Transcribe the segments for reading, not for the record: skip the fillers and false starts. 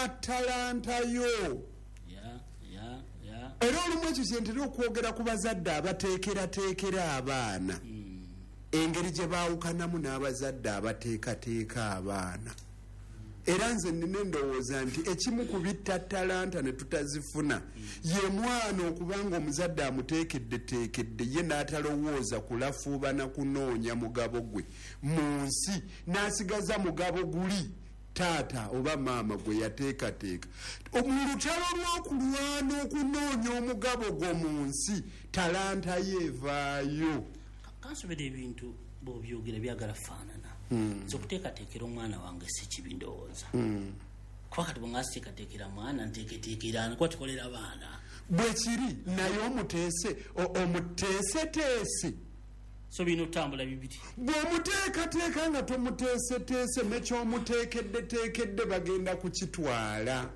olina talanta yo. Era olumu ekyo kyentera okwogera ku bazadde abateekerateekera abaana engeri gye baawukanamu n'abazadde abateekateeka abaana. Era nze nina endowooza nti ekimu ku bitta talanta ne tutazifuna ye mwana okubanga omuzadde amuteekeddeteekedde ye n'atalowooza kulafuuba na kunoonya mugabo gwe mu nsi n'asigaza mugabo guli taata oba maama gwe yateekateeka. Mu lutalo lw'okulwana okunoonya omugabo gwo mu nsi talanta ye evaayo. Kansubira ebintu bw'obyogera byagala faanana. Nze okuteekateekera omwana wange si kibi ndowooza. Kuba kati bwe ngasiteekateekera mwana nteeketeekera kuba tukolera abaana. Bwe kiri naye omuteeseteese. So bino otambula bibiri. Bw'omuteekateeka nga tomuteeseteese nekyomuteekeddeteekedde bagenda kukitwala.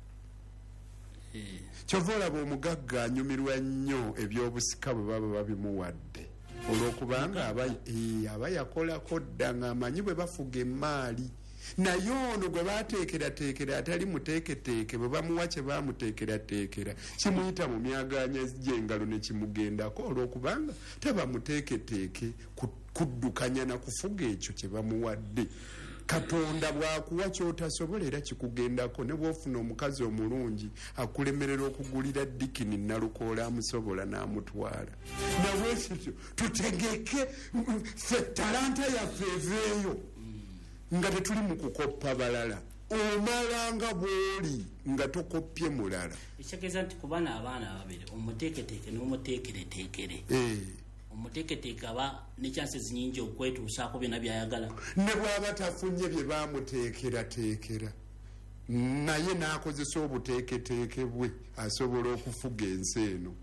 Kyova olaba omugagga anyumirwa nnyo ebyobusika bwe baba babimuwadde. Olwokubanga aba yakolako dda ng'amanyi bwe bafuga emmaali. Naye ono gwe baateekerateekera atali muteeketeeke bwe bamuwa kye baamuteekerateekera kimuyita mu myaganya gy'engalo ne kimugendako olwokubanga tabamuteeketeeke kuddukanya na kufuga ekyo kye bamuwadde. Katonda bw'akuwa ky'otasobola era kikugendako. Ne bw'ofuna omukazi omulungi akulemerera okugulira dikini nalukoola amusobola n'amutwala. Nawe ekyo tutegeke ffe talanta yaffe eveeyo nga tetuli mu kukoppa balala. Omala nga bw'oli nga tokoppye mulala. Ekitegeeza nti ku bana abaana ababiri omuteeketeeke n'omuteekereteekere. Omuteeketeeke aba ne chances nnyingi okwetuusaako byonna by'ayagala. Ne bw'aba tafunye bye baamuteekerateekera naye n'akozesa obuteeketeeke bwe asobola okufuga ensi eno.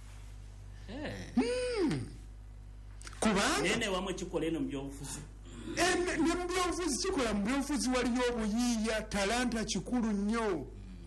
Kubanga nene wamu ekikola eno mu byobufuzi. Ne mu byobufuzi kikola. Mu byobufuzi waliyo obuyiiya. Talanta kikulu nnyo.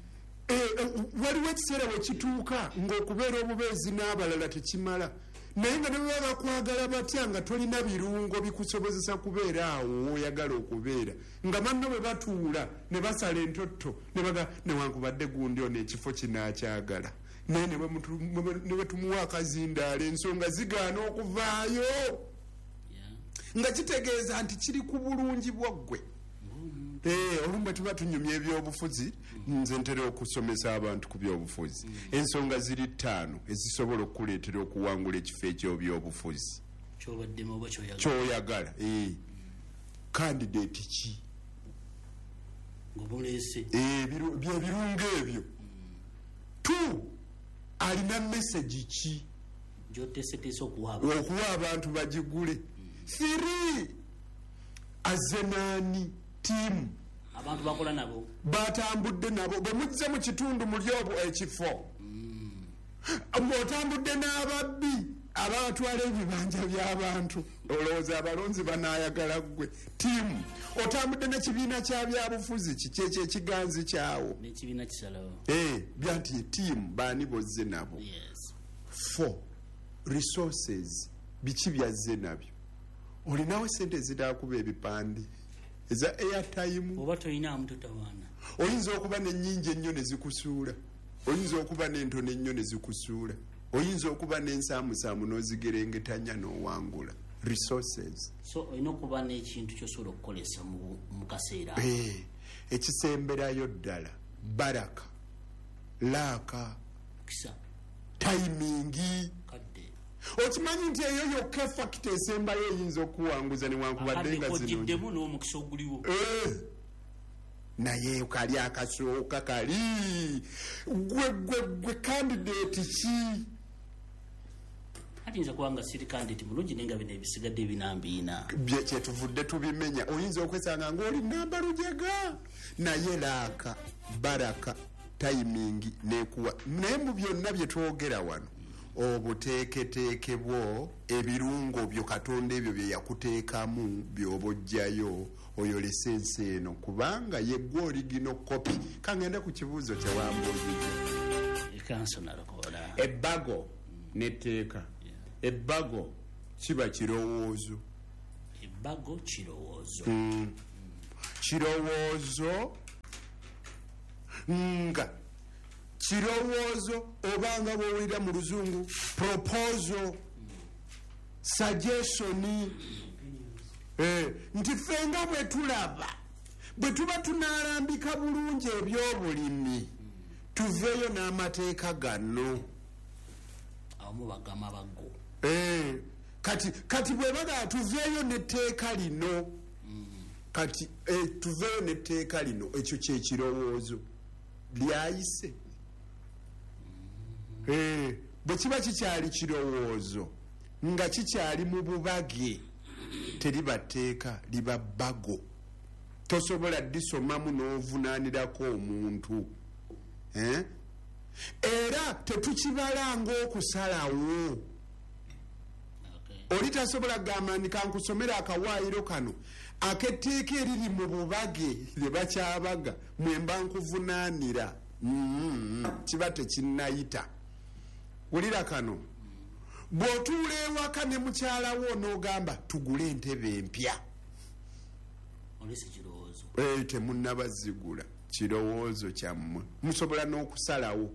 Waliwo ekiseera we kituuka ng'okubeera obubeezi n'abalala tekimala. Naye nga ne bwe baba bakwagala batya nga tolina birungo bikusobozesa kubeera awo oyagala okubeera nga manno bwe batuula ne basala entotto ne baga newankubadde gundi ono ekifo kinaakyagala naye ne bwe tumuwa akazindaala ensonga zigaana okuvaayo nga kitegeeza nti kiri ku bulungi bwaggwe. Olumu bwe tuba tunyumya ebyobufuzi nze ntera okusomesa abantu ku byobufuzi. Ensonga ziri 5 ezisobola okukuleetera okuwangula ekifo eky'obyobufuzi ky'obaddemu oba ky'oyagala. Candidate ki ng'obuleese byebirungo ebyo. 2 alina message ki gy'oteeseteese okuwa abantu bagigule. 3 azenaani tiimu abantu bakola nabo batambudde nabo bwe mujja mu kitundu muli ekifo. Otambudde n'ababbi abatwala ebibanja by'abantu olowooza abalonzi banaayagala ggwe. Tiimu otambudde n'ekibiina kya byabufuzi kyekyo ekiganzi kyawo n'ekibiina kisalawo byanti tiimu baani bozze nabo. 4 resources biki byazze nabyo. Olinawo sente zitaakuba ebipande eza airtime oba toyinaamu totawaana. Oyinza okuba n'ennyingi ennyo ne zikusuula. Oyinza okuba n'entono ennyo ne zikusuula. Oyinza okuba n'ensaamusaamu n'ozigerengetanya n'owangula. Resources. So olina okuba n'ekintu ky'osobola okukolesa mu kaseera. Ekisemberayo ddala baraka laaka kisa tayimingi. kadde Okimanyi nti eyo yokka fakita esembayo eyinza okuwanguza newankubadde nga zino n'omukisa oguliwo. Naye kali akasooka kali gwe candidate ki? Atinza kubanga siri candidate mulungi nenga bino ebisigadde ebinambiina. Kyetuvudde tubimenya. Oyinza okwesanga ng'oli namba lujega naye laaka baraka tayimingi nekuwa. Naye mu byonna bye twogera wano obuteeketeeke bwo ebirungo byo Katonda ebyo bye yakuteekamu by'obojjayo oyolese ensi eno kubanga ye gwe origino copy. Kangenda ku kibuuzo kye wambuulira. Ebbago n'etteeka. Ebbago kiba kirowoozo. Ebbago kirowoozo. Kirowoozo nga kirowoozo oba nga bwowulira mu luzungu proposal suggestion nti fenga bwe tulaba bwe tuba tunalambika bulungi ebyobulimi tuveeyo n'amateeka gano abamu bagama baggo kati bwe bagaa tuveeyo n'etteeka lino kati tuveeyo n'etteeka lino ekyo kyekirowoozo lyayise bwe kiba kikyali kirowoozo nga kikyali mu bubage teriba tteeka liba bbago tosobola disomamu n'ovunaanirako omuntu era tetukibala ng'okusalawo oli tasobola gamba nti kankusomera akawaayiro kano ak'etteeka eriri mu bubage lye bakyabaga mwemba nkuvunaanira kiba tekinnayita wulira kano bw'otuula ewaka ne mukyalawo n'ogamba tugule entebe empya temunnabazigula kirowoozo kyammwe musobola n'okusalawo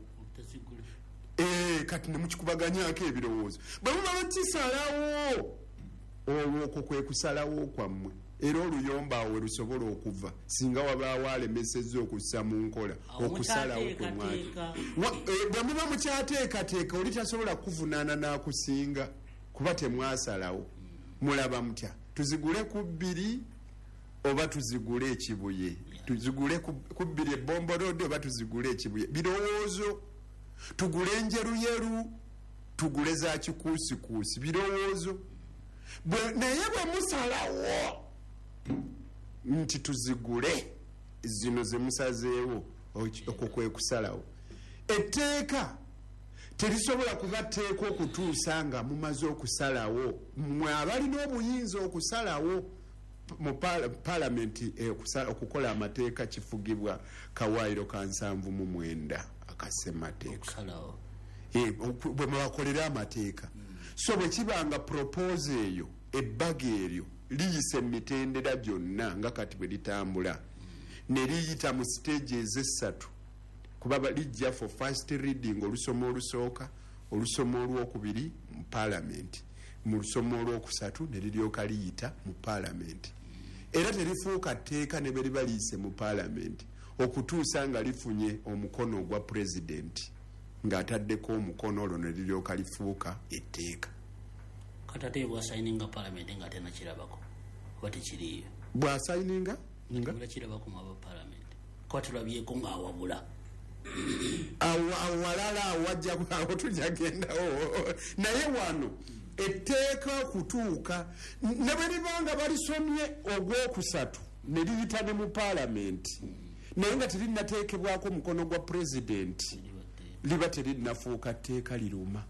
kati nemukikubaganyako ebirowoozo bwe muba mukisalawo olwokwo kwe kusalawo kwammwe era oluyomba awo we lusobola okuva singa wabaawo alemesezza okussa mu nkola okusalawo kwemwali bwe muba mukyateekateeka oli tasobola kuvunaana n'akusinga kuba temwasalawo mulaba mutya tuzigule ku bbiri oba tuzigule ekibuye tuzigule ku bbiri ebombolodde oba tuzigule ekibuye birowoozo tugule enjeruyeru tugule za kikuusikuusi birowoozo naye bwe musalawo nti tuzigule zino ze musazeewo okwo kwe kusalawo etteeka terisobola kuba tteeka okutuusa nga mumaze okusalawo mmwe abalina obuyinza okusalawo mu palamenti okukola amateeka kifugibwa kawaayiro ka 79 akasemateeka bwe mwakolera amateeka so bwe kibanga propose eyo ebbaga eryo liyisa emitendera gyonna nga kati bwe litambula ne liyita mu stages essatu kuba lijja for first reading olusomo olusooka olusomo olwokubiri mu palamenti mu lusomo olwokusatu ne liryoka liyita mu palamenti era terifuuka tteeka ne be liba liyise mu palamenti okutuusa nga lifunye omukono ogwa pulezidenti ng'ataddeko omukono olwo ne liryoka lifuuka etteeka katate bwasayininga palamenti nga tenakirabako oba tekiriyo bwasayininga nga kirabako mu palamenti kuba tulabyeko ng'awabula awalala awajja awo tujagendawo naye wano etteeka okutuuka ne bwe libanga balisomye ogwokusatu ne liyita ne mu palamenti naye nga terinateekebwako omukono gwa pulezidenti liba terinafuuka tteeka liruma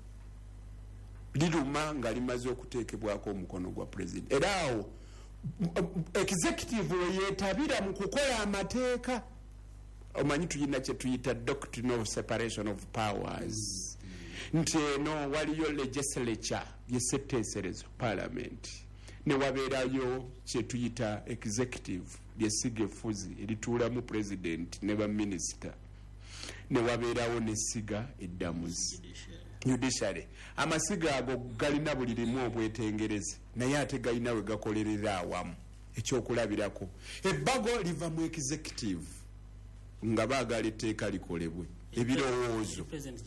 nga limaze okuteekebwako omukono gwa pulezidenti era awo executive weyeetabira mu kukola amateeka omanyi tulina kye tuyita doctrine of separation of powers nti eno waliyo legislature yesetteeserezo parliament ne wabeerayo kye tuyita executive lyesiga effuzi erituulamu president ne baminisita ne wabeerawo nesiga eddamuzi judiciary amasiga ago galina buli limu obwetengereze naye ate galina we gakolerera awamu ekyokulabirako ebbago liva mu executive nga baagala etteeka likolebwe ebirowoozo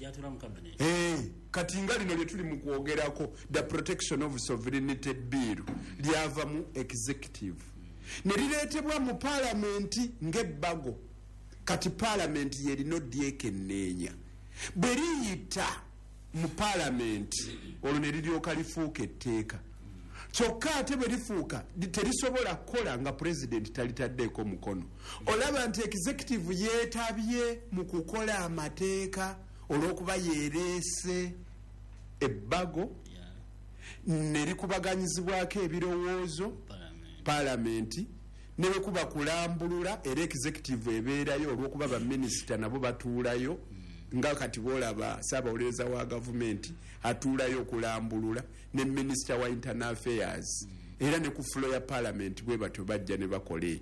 kati nga lino lye tuli mu kwogerako the protection of sovereignty bill lyava mu executive ne lireetebwa mu palamenti ng'ebbago kati palamenti yerina odyekenneenya bwe liyita mu palamenti olwo ne liryoka lifuuka etteeka kyokka ate bwe lifuuka terisobola kukola nga pulezidenti talitaddeeko mukono olaba nti executive yeetabye mu kukola amateeka olw'okuba yeereese ebbago ne likubaganyizibwako ebirowoozo palamenti ne bwe kuba kulambulula era executive ebeerayo olw'okuba baminisita nabo batuulayo nga kati boolaba saabawolereza wa gavumenti atuulayo okulambulula ne minisita wa internal affairs era ne ku fulo ya palamenti bwe batyo bajja ne bakola ekyo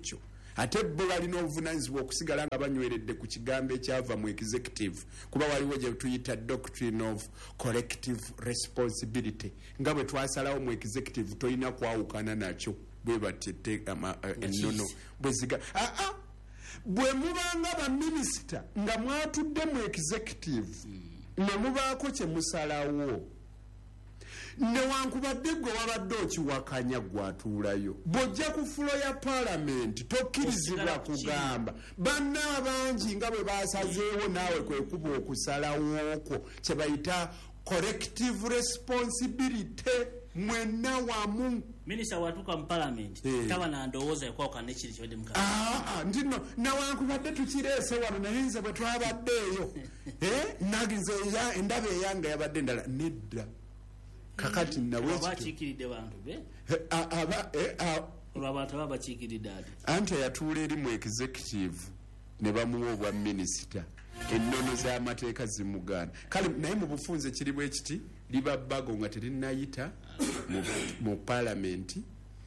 ate bo balina obuvunanyizibwa okusigala nga banyweredde ku kigambo ekyava mu executive kuba waliwo gye tuyita doctrine of collective responsibility nga bwe twasalawo mu executive tolina kwawukana nakyo bwe batete ennono bweziga bwe mubanga baminisita nga mwatudde mu executive ne mubaako kye musalawo newankubadde gwe wabadde okiwakanya gwatuulayo bw'ojja ku fulo ya paalamenti tokkirizibwa kugamba banna abangi nga bwe basazeewo naawe kwe kuba okusalawookwo kye bayita collective responsibility mwenna wamu. Minisita watuka mu parliament taba na ndowooza yakwawukana n'ekiri kyobadde mu ndino newankubadde tukireese wano naye nze bwe twabaddeeyo naginze endaba eyange yabadde endala nedda kakati nawebakiikiridde bantu be olw'abantu babakiikiridde ati anti yatuula eri mu executive ne bamuwa obwa minisita ennono z'amateeka zimugaana kale naye mu bufunze kiri bwe kiti liba bbago nga terinayita mu paalamenti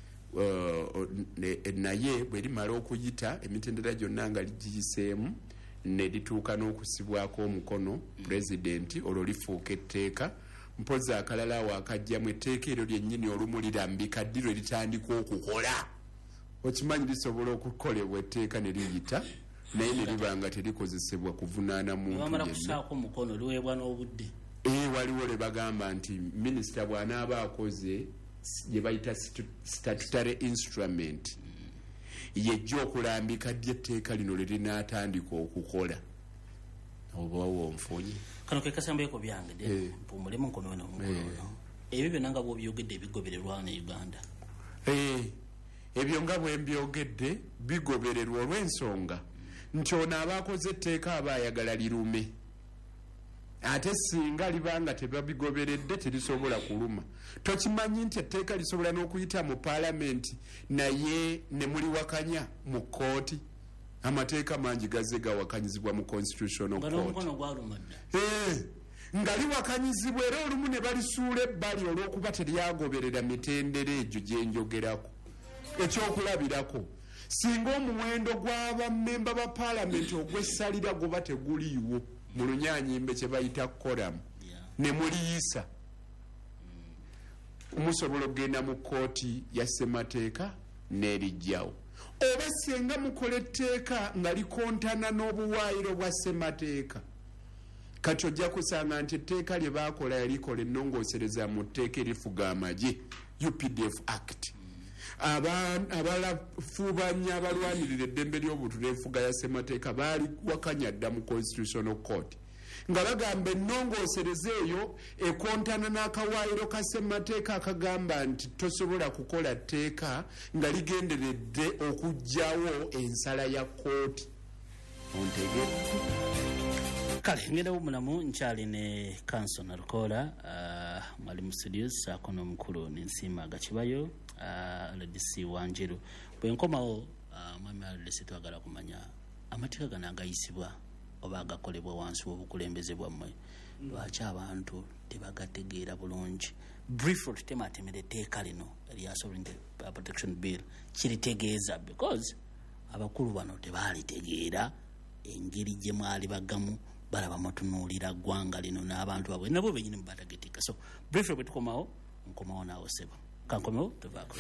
naye bwe limala okuyita emitendera gyonna nga ligiyiseemu ne lituuka n'okusibwako omukono pulezidenti olwo lifuuka etteeka mpozi akalala awo akajjamu etteeka eryo lyennyini olumu lirambika ddi lwe litandika okukola okimanyi lisobola okukolebwa etteeka ne liyita naye ne liba nga terikozesebwa kuvunaana muntu kusaako mukono liweebwa n'obudde waliwo le bagamba nti minisita bw'anaaba akoze gye bayita statutory instrument yejja okulambika ddi etteeka lino lye linaatandika okukola oba wonfunye kano ke kasambeeko byange mpumulemu nkonono ebyo byonna nga bw'obyogedde bigobererwa ne Uganda ebyo nga bwe mbyogedde bigobererwa olw'ensonga nti ono aba akoze etteeka aba ayagala lirume ate singa libanga tebabigoberedde terisobola kuluma tokimanyi nti etteeka lisobola n'okuyita mu paalamenti naye ne muliwakanya mu kooti amateeka mangi gazze gawakanyizibwa mu constitutional court nga liwakanyizibwa era olumu ne balisuula ebbali olw'okuba teryagoberera mitendera egyo gye njogerako ekyokulabirako singa omuwendo gw'abamemba ba paalamenti ogw'essalira guba teguliiwo mu lunyanyimbe kye bayita koramu ne muliyisa musobola okugenda mu kooti ya ssemateeka n'erijjawo oba singa mukola etteeka nga likontana n'obuwaayiro bwa ssemateeka kati ojja kusanga nti etteeka lye baakola yalikola ennongoosereza mu tteeka erifuga amagye UPDF Act abalafuubanya abalwanirira eddembe ly'obuntu n'enfuga ya ssemateeka baali wakanya dda mu constitutional court nga bagamba ennongoosereza eyo ekontana n'akawaayiro ka ssemateeka akagamba nti tosobola kukola tteeka nga ligenderedde okuggyawo ensala ya kooti ontegedde kale ngenda mulamu nkyali ne Kanso Narukola mwali mu studios akono omukulu n'ensiima gakibayo LDC Wanjiru bwe nkomawo mwami LDC twagala kumanya amateeka gano agayisibwa oba agakolebwa wansi w'obukulembeze bwammwe lwaki abantu tebagategeera bulungi briefly tutematemera etteeka lino erya Sovereignty Protection Bill kiritegeeza because abakulu bano tebaalitegeera engeri gye mwali bagamu balaba mutunuulira ggwanga lino n'abantu babwe nabo benyini mubatagetika so briefly bwe tukomawo nkomawo naawo sebo kankomewo tuvaako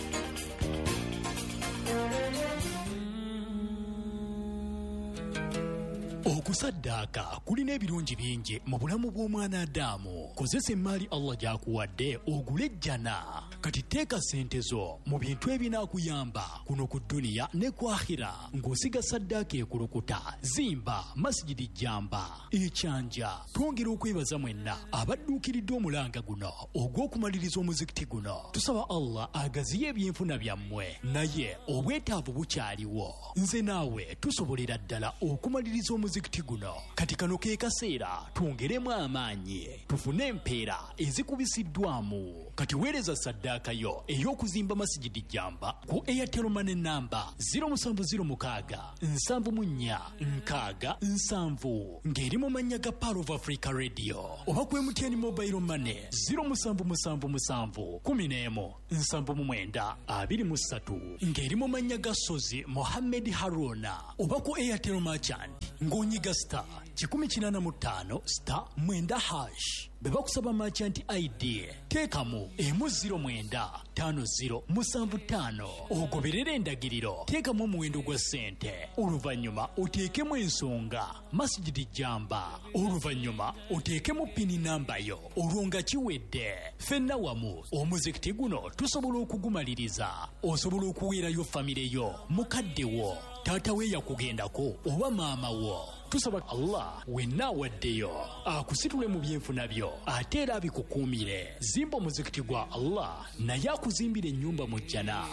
okusaddaaka kulina ebirungi bingi mu bulamu bw'omwana Adamu. Kozesa emmaali Allah gy'akuwadde ogule ejjana. Kati teeka ssente zo mu bintu ebinaakuyamba kuno ku dduniya ne ku akhira ng'osiga saddaaka ekulukuta. Zimba masjidi jjamba ekyanja. Twongera okwebaza mwenna abadduukiridde omulanga guno ogw'okumaliriza omuzikiti guno. Tusaba Allah agaziye ebyenfuna byammwe naye obwetaavu bukyaliwo. Nze naawe tusobolera ddala okumaliriza omuzikiti guno kati kano ke kaseera twongeremu amaanyi tufune empeera ezikubisiddwamu kati weereza saddaakayo ey'okuzimba masigidi jamba ku Airtel Money namba 070674 ng'eri mu mannya ga Power of Africa Radio oba ku MTN Mobile Money 0777117923 ng'eri mu mannya ga Sozi Mohammed Haruna oba ku Airtel Merchant ng'onyiga star 155*9# beba kusaba merchant ID teekamu emu095075 ogoberera endagiriro teekamu omuwendo gwa ssente oluvannyuma oteekemu ensonga Masjidi Jamba oluvannyuma oteekemu pini nambayo olwo nga kiwedde ffenna wamu omuzikiti guno tusobola okugumaliriza osobola okuweerayo famire yo mukadde wo taata we yakugendako oba maama wo tusaba Allah wenna awaddeyo akusitule mu byenfuna byo ate era abikukuumire zimba omuzikiti gwa Allah naye akuzimbira ennyumba mu jjana.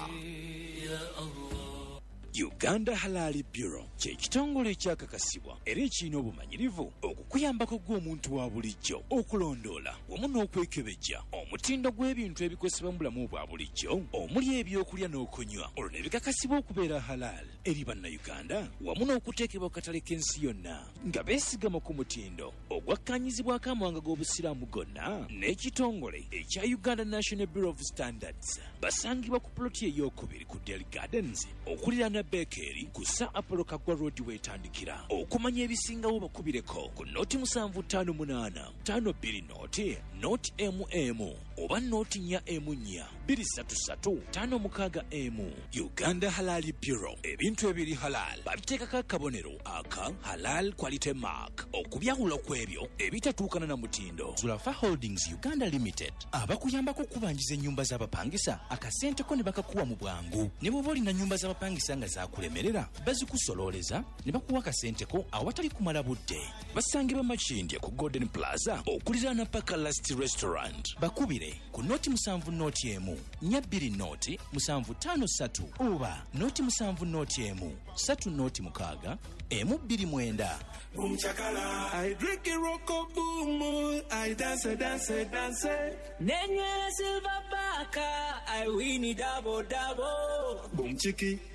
Uganda Halal Bureau ky'ekitongole ekyakakasibwa era ekirina obumanyirivu okukuyambako gw'omuntu wa bulijjo okulondoola wamu n'okwekebejja omutindo gw'ebintu ebikozesebwa mu bulamu bwa bulijjo omuli ebyokulya n'okunywa olwo ne bikakasibwa okubeera halal eri bannayuganda wamu n'okuteekebwa ku katale k'ensi yonna nga beesigama ku mutindo ogwakkaanyizibwako amawanga g'obusiraamu gonna n'ekitongole ekya Uganda National Bureau of Standards basangibwa ku ploti ey'okubiri ku Delhi Gardens okuliraana Bekeri ku Sir Apollo Kagwa Road wetandikira okumanya ebisingawo bakubireko ku noti 758 520 noti MM oba noti nya M4 233 560 Uganda Halal Bureau ebintu ebiri halal babiteekako akabonero aka halal quality mark okubyawula kw'ebyo ebitatuukana na mutindo. Zulafa Holdings Uganda Limited abakuyambako okubanjiza ennyumba z'abapangisa akasenteko ne bakakuwa mu bwangu ne bw'oba olina nnyumba z'abapangisa nga zakulemerera bazikusololeza ne bakuwa akasenteko awatali kumala budde. Basangibwa Makindye ku Golden Plaza okuliraana Paka Last Restaurant bakubire ku noti 7 noti emu 2 noti 753 oba noti 7 noti emu 3 noti 6 emu 29. I drink a rock boom, I dance. Nenye silver baka, I win it double. Boom chiki.